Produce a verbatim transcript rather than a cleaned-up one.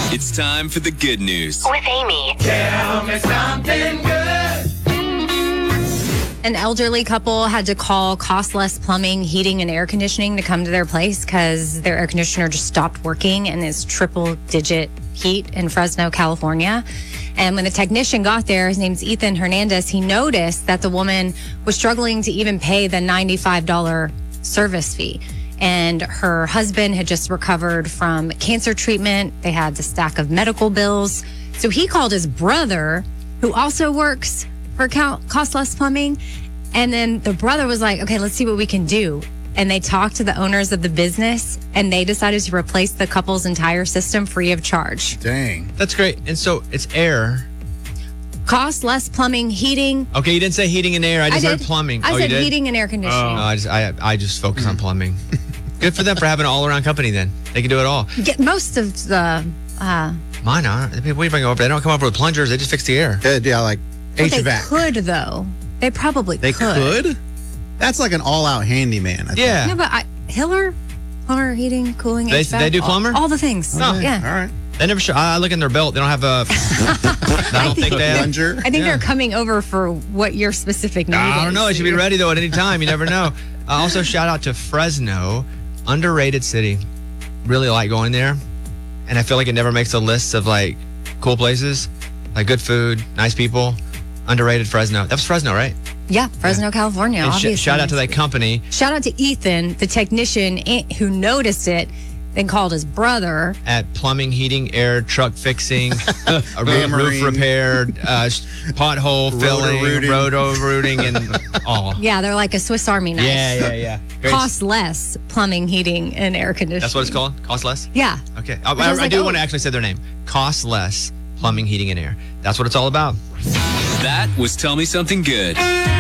It's time for the good news. With Amy. Tell me something good. An elderly couple had to call Cost Less Plumbing, Heating, and Air Conditioning to come to their place because their air conditioner just stopped working and is triple-digit heat in Fresno, California. And when the technician got there, his name's Ethan Hernandez, he noticed that the woman was struggling to even pay the ninety-five dollars service fee. And her husband had just recovered from cancer treatment. They had the stack of medical bills. So he called his brother, who also works for Cost Less Plumbing. And then the brother was like, okay, let's see what we can do. And they talked to the owners of the business, and they decided to replace the couple's entire system free of charge. Dang. That's great. And so it's air. Cost Less Plumbing, Heating. Okay, you didn't say heating and air. I just I heard did. plumbing. I oh, said you did? heating and air conditioning. No, I just I, I just focus on plumbing. Good for them for having an all-around company then. They can do it all. Get most of the... Uh, Mine aren't. They we bring over. They don't come over with plungers. They just fix the air. Uh, yeah, like but H V A C. they could, though. They probably They could. could? That's like an all-out handyman. I think. Yeah. No, but I, Hiller, plumber, heating, cooling, They- H V A C, they do all- plumber? All, the things. No. Yeah. All right. They never show. I look in their belt. They don't have a. I don't think they have. Plunger. I think Yeah. they're coming over for what your specific need I don't is. know. It should be ready though at any time. You never know. Uh, also, shout out to Fresno, underrated city. Really like going there, and I feel like it never makes a list of like cool places, like good food, nice people. Underrated Fresno. That was Fresno, right? Yeah, Fresno, California. And sh- obviously. shout out to that company Shout out to Ethan, the technician eh, who noticed it, then called his brother. at plumbing, heating, air, truck fixing, a roof, Hammering. roof repair, uh, sh- pothole filling, Roto-rooting. roto rooting, and all. Yeah, they're like a Swiss Army knife. Yeah, yeah, yeah. Very- Cost less plumbing, heating, and air conditioning. That's what it's called? Cost less? Yeah. Okay. I, Which I I, was I like, do oh. want to actually say their name. Cost less plumbing, heating, and air. That's what it's all about. That was Tell Me Something Good.